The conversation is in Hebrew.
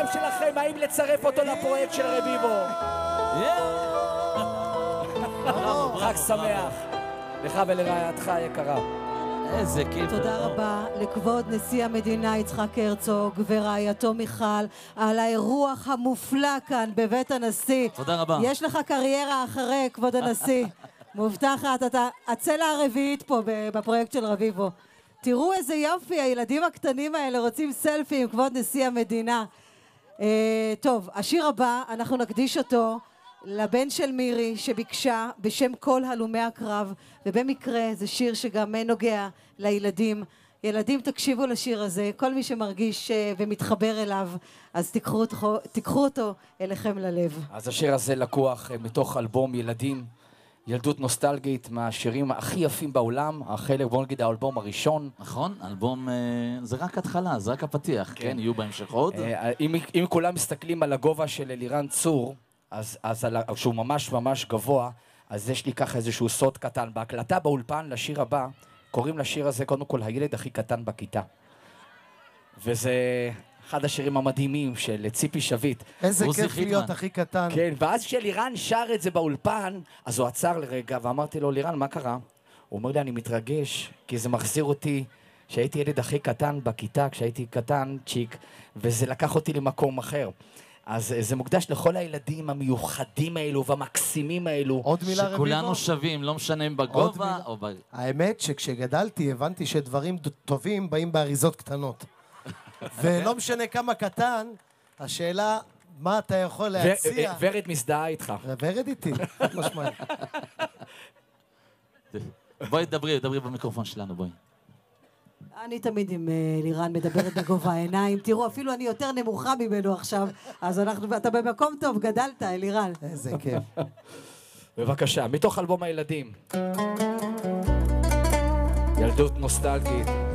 שלכם, האם לצרף אותו לפרויקט של רביבו? חג שמח לך ולרעייתך היקרה. איזה כיף. תודה רבה לכבוד נשיא המדינה יצחק הרצוג ורעייתו מיכל על האירוח המופלא כאן בבית הנשיא. תודה רבה. יש לך קריירה אחרי כבוד הנשיא. מובטחת, אתה הצלע הרביעית פה בפרויקט של רביבו. תראו איזה יופי, הילדים הקטנים האלה רוצים סלפי עם כבוד נשיא המדינה. טוב, השיר הבא, אנחנו נקדיש אותו לבן של מירי שביקשה בשם כל הלומי הקרב, ובמקרה זה שיר שגם נוגע לילדים. ילדים, תקשיבו לשיר הזה, כל מי שמרגיש ומתחבר אליו, אז תיקחו אותו אליכם ללב. אז השיר הזה לקוח מתוך אלבום ילדים, ילדות נוסטלגית, מהשירים הכי יפים בעולם, החלק, בוא נגיד, האלבום הראשון. נכון, אלבום, זה רק התחלה, זה רק הפתיח, כן, יהיו בהמשך עוד. אם כולם מסתכלים על הגובה של אלירן צור, אז שהוא ממש ממש גבוה, אז יש לי ככה איזשהו סוד קטן. בהקלטה באולפן לשיר הבא, קוראים לשיר הזה קודם כל הילד הכי קטן בכיתה. וזה אחד השירים המדהימים של ציפי שביט. איזה כיף להיות הכי קטן. כן, ואז כשלירן שר את זה באולפן, אז הוא עצר לרגע ואמרתי לו, לירן, מה קרה? הוא אומר לי, אני מתרגש, כי זה מחזיר אותי שהייתי ילד הכי קטן בכיתה, כשהייתי קטן, צ'יק, וזה לקח אותי למקום אחר. אז זה מוקדש לכל הילדים המיוחדים האלו והמקסימים האלו. עוד מילה רביבו? שכולנו שווים, לא משנה אם בגובה או האמת שכשגדלתי הבנתי שדברים טובים באים באריזות קטנות. ולא משנה כמה קטן, השאלה מה אתה יכול להציע. ורד מזדהה איתך. ורד איתי, חד משמעית. בואי דברי במיקרופון שלנו, בואי. אני תמיד עם לירן מדברת בגובה העיניים. תראו, אפילו אני יותר נמוכה ממנו עכשיו, אז אתה במקום טוב, גדלת, לירן. איזה כיף. בבקשה, מתוך אלבום הילדים. ילדות נוסטלגית.